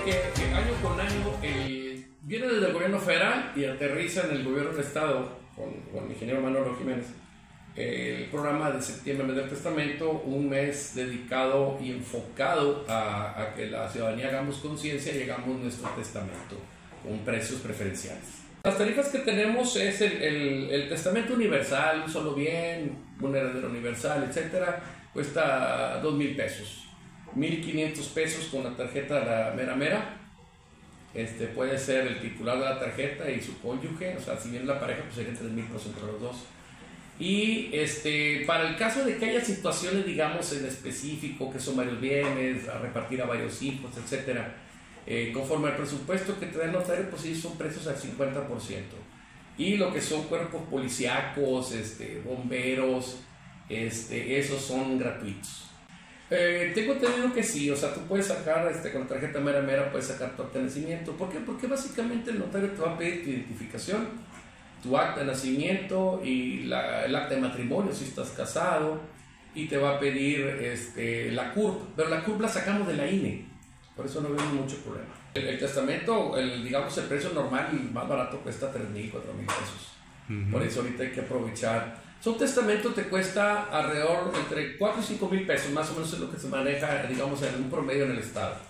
que año con año viene desde el gobierno federal y aterriza en el gobierno del estado con el ingeniero Manolo Jiménez el programa de septiembre del testamento, un mes dedicado y enfocado a que la ciudadanía hagamos conciencia y hagamos nuestro testamento con precios preferenciales. Las tarifas que tenemos es el testamento universal, un solo bien, un heredero universal, etcétera, cuesta 2,000 pesos, 1,500 pesos con la tarjeta La Mera Mera. Puede ser el titular de la tarjeta y su cónyuge, o sea, si viene la pareja, pues serían 3,000 pesos entre los dos. Y para el caso de que haya situaciones, digamos, en específico, que son varios bienes, a repartir a varios hijos, etcétera, conforme al presupuesto que te da el notario, pues sí, son precios al 50%. Y lo que son cuerpos policíacos, bomberos, esos son gratuitos. Tengo entendido que sí, o sea, tú puedes sacar con la tarjeta Mera Mera, puedes sacar tu acta de nacimiento. ¿Por qué? Porque básicamente el notario te va a pedir tu identificación, tu acta de nacimiento y el acta de matrimonio si estás casado, y te va a pedir la CURP, pero la CURP la sacamos de la INE, por eso no vemos mucho problema. El testamento, digamos, el precio normal y más barato cuesta 3,000, 4,000 pesos. Por eso ahorita hay que aprovechar. Un testamento te cuesta alrededor entre 4 y 5,000 pesos, más o menos es lo que se maneja, digamos, en un promedio en el estado.